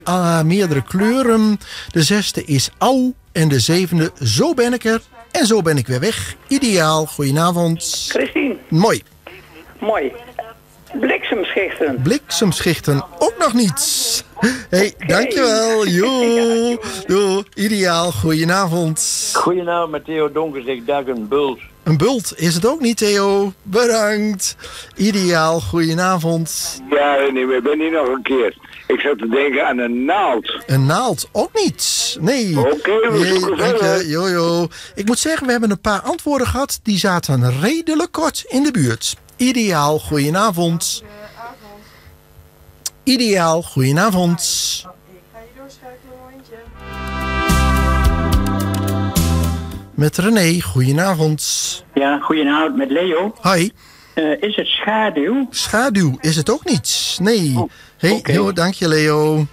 Meerdere kleuren. De 6e is Au. En de 7e Zo ben ik er. En zo ben ik weer weg. Ideaal. Goedenavond. Christine. Mooi. Mooi. Bliksemschichten. Bliksemschichten. Ook nog niet. Hey, dankjewel. Jo. Jo. Ideaal. Goedenavond. Goedenavond met Theo Donker, zegt Dag een bult. Een bult is het ook niet, Theo. Bedankt. Ideaal. Goedenavond. Ja, nee, we ben hier nog een keer. Ik zat te denken aan een naald. Een naald? Ook niet. Nee. Oké, we zoeken dank verder. je. Jojo. Ik moet zeggen, we hebben een paar antwoorden gehad. Die zaten redelijk kort in de buurt. Ideaal. Goedenavond. Ideaal. Goedenavond. Ik ga je doorschakelen, hondje. Met René. Goedenavond. Ja, goedenavond met Leo. Hi. Is het schaduw? Schaduw is het ook niet. Nee. Oh, hey, oké. joh, dank je, Leo.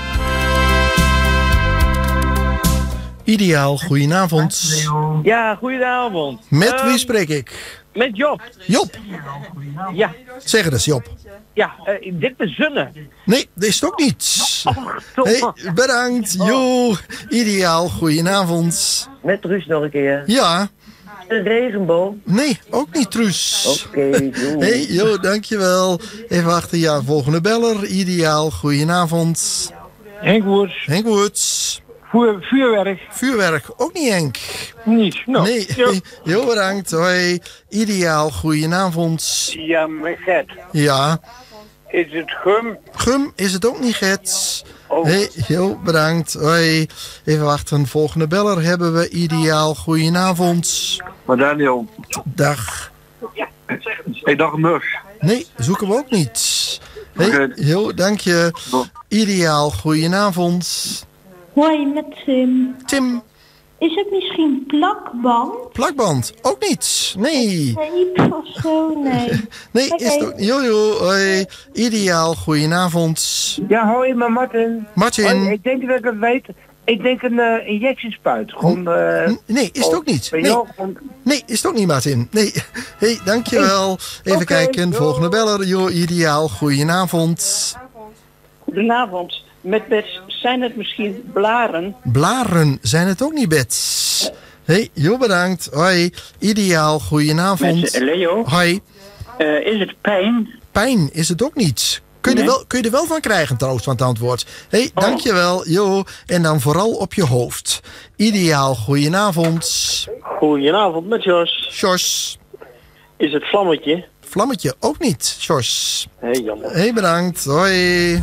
Ideaal. Goedenavond. Ja, goedenavond. Met wie spreek ik? Met Job. Job. Ja, Zeg het eens, Job. ja dit is Zunne. Nee, dat is het ook niet. Hey, bedankt. Jo. Ideaal. Goedenavond. Met Truus nog een keer. Ja. Een regenboog. Nee, ook niet, Truus. Oké, doei. Hey, jo, dankjewel. Even wachten, ja, volgende beller. Ideaal. Goedenavond. Henk Woers. Henk Woods. Vuurwerk. Vuurwerk, ook niet Henk. Niet. Nou, Nee, heel bedankt. Hoi. Ideaal. Goedenavond. Ja, met Gert. Ja. Is het gum? Gum is het ook niet, Gert. Oh. Hey, heel bedankt. Hoi. Even wachten, volgende beller hebben we. Ideaal. Goedenavond. maar Daniel. Dag. Ik dacht een mus. Nee, zoeken we ook niet. Hey, Oké. heel, dank je. Ideaal. Goedenavond. Hoi, met Tim. Tim. Is het misschien plakband? Plakband, ook niet. Nee. Tape of zo? Nee. Nee, Oké. is het ook niet. Jojo, hoi. Ideaal. Goedenavond. Ja, hoi, maar Martin. Martin. Hoi, ik denk dat ik het weet. Ik denk een injectiespuit. Gewoon, Nee, is het ook niet. Nee. Nee, is het ook niet, Martin. Nee. Hey, dankjewel. Even Oké, kijken. doei. Volgende beller. Jo, ideaal. Goedenavond. Goedenavond. Met Bets, zijn het misschien blaren? Blaren zijn het ook niet, Bets. Hey, jo, bedankt. Hoi. Ideaal. Goedenavond. Met Leo. Hoi. Is het pijn? Pijn is het ook niet. Kun je er wel van krijgen trouwens, van het antwoord. Hey, dankjewel. Jo. En dan vooral op je hoofd. Ideaal. Goedenavond. Goedenavond met Jos. Sjors. Is het vlammetje? Vlammetje ook niet, Sjors. Hé, jammer. Hey, bedankt. Hoi.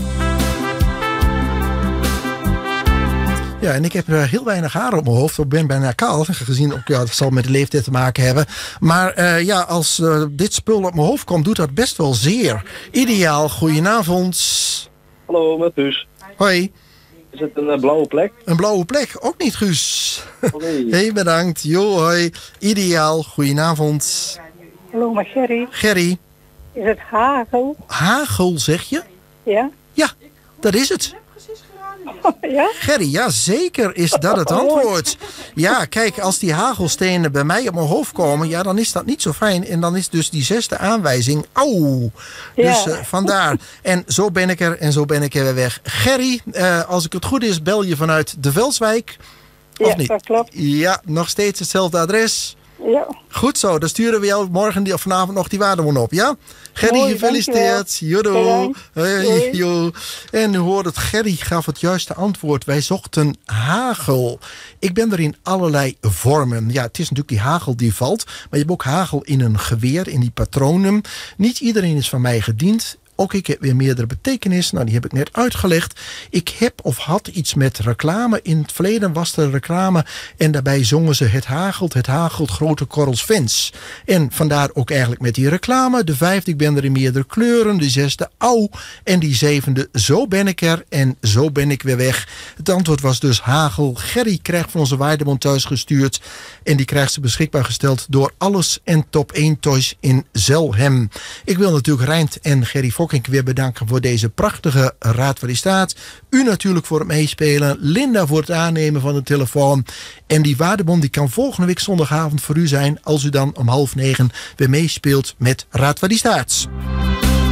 Ja, en ik heb heel weinig haar op mijn hoofd. Ik ben bijna kaal. Gezien ook, ja, dat zal met de leeftijd te maken hebben. Maar ja, als dit spul op mijn hoofd komt, doet dat best wel zeer. Ideaal. Goedenavond. Hallo, met Guus. Hoi. Is het een blauwe plek? Een blauwe plek. Ook niet, Guus. Oh, nee. Hey, bedankt. Jo, hoi. Ideaal. Goedenavond. Hallo, maar Gerry. Gerry. Is het hagel? Hagel, zeg je? Ja? Ja, dat is het. Ja? Gerry, ja, zeker is dat het antwoord. Ja, kijk, als die hagelstenen bij mij op mijn hoofd komen, ja, dan is dat niet zo fijn. En dan is dus die 6e aanwijzing, auw. Dus vandaar. En zo ben ik er en zo ben ik er weer weg. Gerry, als ik het goed is, bel je vanuit de Velswijk. Of Ja, niet? dat klopt. Ja, nog steeds hetzelfde adres. Ja. Goed zo, dan sturen we jou morgen of vanavond nog die waardebon op, ja? Gerry, Mooi, gefeliciteerd. Jodo. Bedankt. Hey, Doei. jo. En u hoort het, Gerry gaf het juiste antwoord. Wij zochten hagel. Ik ben er in allerlei vormen. Ja, het is natuurlijk die hagel die valt. Maar je hebt ook hagel in een geweer, in die patronen. Niet iedereen is van mij gediend. Ook ik heb weer meerdere betekenissen. Nou, die heb ik net uitgelegd. Ik heb of had iets met reclame. In het verleden was er reclame. En daarbij zongen ze het hagelt, grote korrels fans. En vandaar ook eigenlijk met die reclame. De 5e, ik ben er in meerdere kleuren. De 6e, au. En die 7e, zo ben ik er. En zo ben ik weer weg. Het antwoord was dus hagel. Gerry krijgt van onze waardebon thuis gestuurd. En die krijgt ze beschikbaar gesteld door Alles en Top 1 Toys in Zelhem. Ik wil natuurlijk Rijnt en Gerry Fokking weer bedanken voor deze prachtige Raad waar die staat. U natuurlijk voor het meespelen. Linda voor het aannemen van de telefoon. En die waardebon die kan volgende week zondagavond voor u zijn als u dan om 20:30 weer meespeelt met Raad waar die staat.